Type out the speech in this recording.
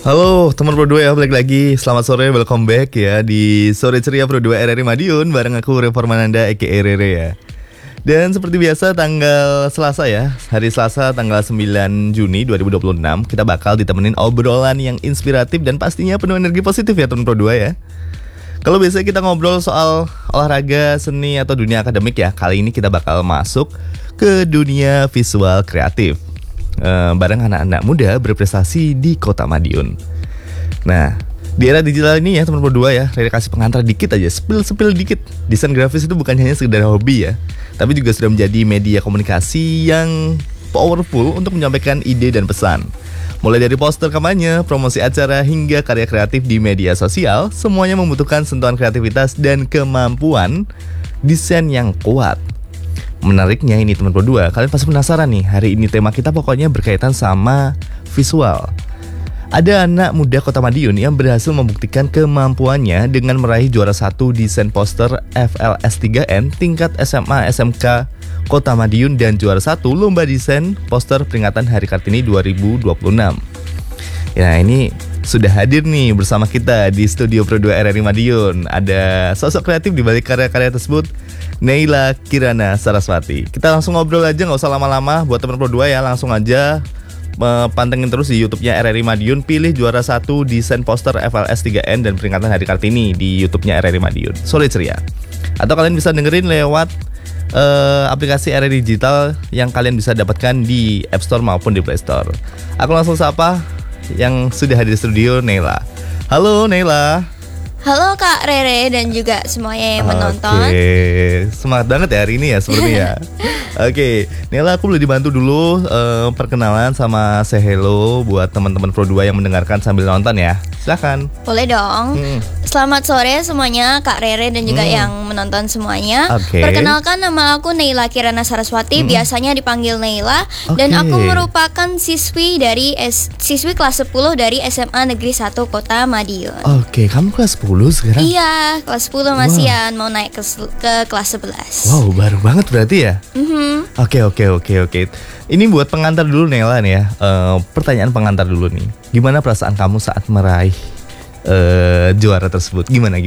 Halo teman Pro 2 ya, balik lagi. Selamat sore, welcome back ya di Sore Ceria Pro 2 RRI Madiun. Bareng aku Reformananda aka Rere ya. Dan seperti biasa tanggal Selasa ya, hari Selasa tanggal 9 Juni 2026, kita bakal ditemenin obrolan yang inspiratif dan pastinya penuh energi positif ya teman Pro 2 ya. Kalau biasanya kita ngobrol soal olahraga, seni atau dunia akademik ya, kali ini kita bakal masuk ke dunia visual kreatif. Bareng anak-anak muda berprestasi di Kota Madiun. Nah, di era digital ini ya teman berdua ya, Rere kasih pengantar dikit aja, spill dikit. Desain grafis itu bukan hanya sekedar hobi ya, tapi juga sudah menjadi media komunikasi yang powerful untuk menyampaikan ide dan pesan. Mulai dari poster kampanye, promosi acara, hingga karya kreatif di media sosial, semuanya membutuhkan sentuhan kreativitas dan kemampuan desain yang kuat. Menariknya ini teman berdua, kalian pasti penasaran nih, hari ini tema kita pokoknya berkaitan sama visual. Ada anak muda Kota Madiun yang berhasil membuktikan kemampuannya dengan meraih juara 1 desain poster FLS 3N tingkat SMA SMK Kota Madiun dan juara 1 lomba desain poster peringatan Hari Kartini 2026. Ya, ini sudah hadir nih bersama kita di studio Pro 2 RRI Madiun. Ada sosok kreatif di balik karya-karya tersebut, Neila Kirana Saraswati. Kita langsung ngobrol aja, nggak usah lama-lama. Buat teman Pro 2 ya, langsung aja pantengin terus di YouTube-nya RRI Madiun. Pilih juara 1 desain poster FLS 3N dan peringatan Hari Kartini di YouTube-nya RRI Madiun. Sore Ceria. Atau kalian bisa dengerin lewat aplikasi RRI Digital yang kalian bisa dapatkan di App Store maupun di Play Store. Aku langsung sapa yang sudah hadir di studio, Neila. Halo Neila. Halo Kak Rere dan juga semuanya yang menonton. Oke, semangat banget ya hari ini ya sepertinya. Oke, Neila, aku boleh dibantu dulu perkenalan sama say hello buat teman-teman Pro 2 yang mendengarkan sambil nonton ya. Silakan. Boleh dong. Selamat sore semuanya Kak Rere dan juga yang menonton semuanya. Perkenalkan, nama aku Neila Kirana Saraswati, biasanya dipanggil Neila. Dan aku merupakan siswi kelas 10 dari SMA Negeri 1 Kota Madiun. Oke, kamu kelas 10 sekarang? Iya, kelas 10 masihan, mau naik ke kelas 11. Wow, baru banget berarti ya? Oke. Ini buat pengantar dulu Neila nih ya. Pertanyaan pengantar dulu nih. Gimana perasaan kamu saat meraih juara tersebut? Gimana?